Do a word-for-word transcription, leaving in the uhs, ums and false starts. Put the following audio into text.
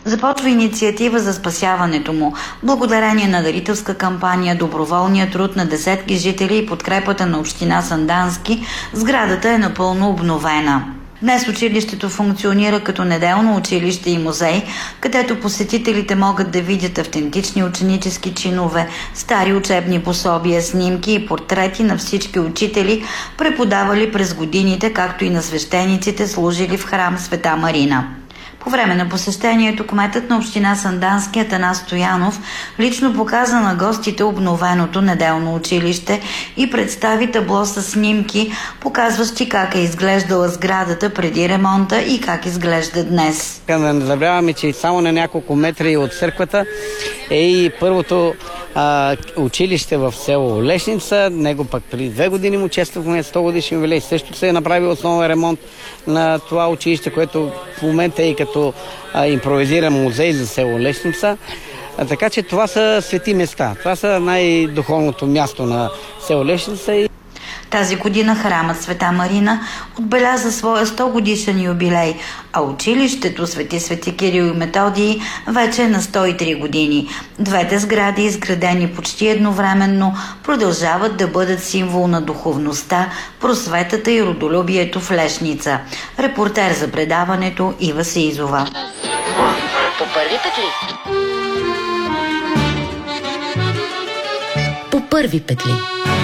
Започва инициатива за спасяването му. Благодарение на дарителска кампания, доброволния труд на десетки жители и подкрепата на община Сандански, сградата е напълно обновена. Днес училището функционира като неделно училище и музей, където посетителите могат да видят автентични ученически чинове, стари учебни пособия, снимки и портрети на всички учители, преподавали през годините, както и на свещениците, служили в храм Света Марина. По време на посещението кметът на община Сандански Атанас Стоянов лично показа на гостите обновеното неделно училище и представи табло с снимки, показващи как е изглеждала сградата преди ремонта и как изглежда днес. Да не забравяме, че само на няколко метри от църквата е и първото а, училище в село Лешница. Него пък преди две години му чествахме сто годишен юбилей. Също се е направил основен ремонт на това училище, което в момента е и като а, импровизиран музей за село Лешница. А, така че това са свети места. Това са най-духовното място на село Лешница. Тази година храмът Света Марина отбеляза своя сто годишен юбилей, а училището Свети Свети Кирил и Методий вече е на сто и три години. Двете сгради, изградени почти едновременно, продължават да бъдат символ на духовността, просветата и родолюбието в Лешница. Репортер за предаването Ива Сеизова. По първи петли. По първи петли.